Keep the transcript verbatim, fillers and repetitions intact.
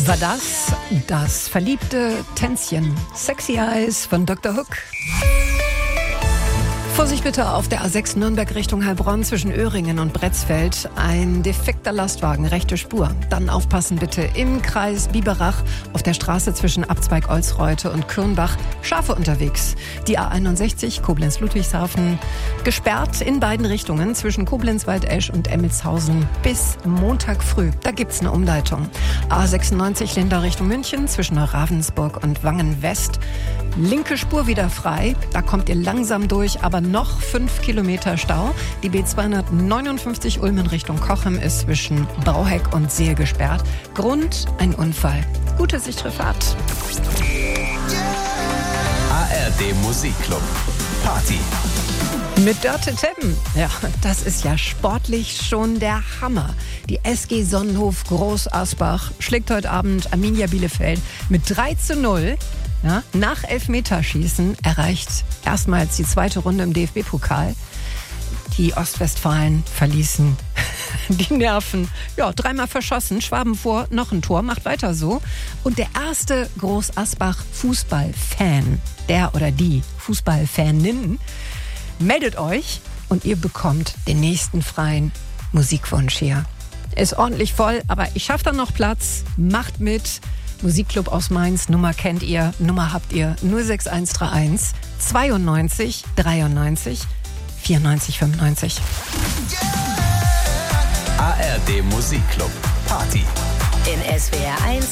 War das das verliebte Tänzchen Sexy Eyes von Doktor Hook? Vorsicht bitte auf der A sechs Nürnberg Richtung Heilbronn zwischen Öhringen und Bretzfeld. Ein defekter Lastwagen, rechte Spur. Dann aufpassen bitte im Kreis Biberach auf der Straße zwischen Abzweig Olsreute und Kürnbach. Schafe unterwegs. Die A einundsechzig Koblenz-Ludwigshafen gesperrt in beiden Richtungen zwischen Koblenz-Waldesch und Emmelshausen bis Montag früh. Da gibt's eine Umleitung. A sechsundneunzig Lindau Richtung München zwischen Ravensburg und Wangen-West. Linke Spur wieder frei. Da kommt ihr langsam durch, aber noch fünf Kilometer Stau. Die B zweihundertneunundfünfzig Ulm in Richtung Cochem ist zwischen Brauheck und Seel gesperrt. Grund: ein Unfall. Gute Sichtfahrt. A R D Musikclub. Party. Mit Dörte Teppen. Ja, das ist ja sportlich schon der Hammer. Die S G Sonnenhof Groß Asbach schlägt heute Abend Arminia Bielefeld mit drei zu null. Ja, nach Elfmeterschießen erreicht erstmals die zweite Runde im D F B-Pokal. Die Ostwestfalen verließen die Nerven. Ja, dreimal verschossen, Schwaben vor, noch ein Tor, macht weiter so. Und der erste Groß Asbach Fußballfan, der oder die Fußballfanin, meldet euch und ihr bekommt den nächsten freien Musikwunsch hier. Ist ordentlich voll, aber ich schaffe dann noch Platz. Macht mit. Musikclub aus Mainz, Nummer kennt ihr, Nummer habt ihr null sechs eins drei eins zweiundneunzig dreiundneunzig vierundneunzig fünfundneunzig. A R D Musikclub. Party. In S W R eins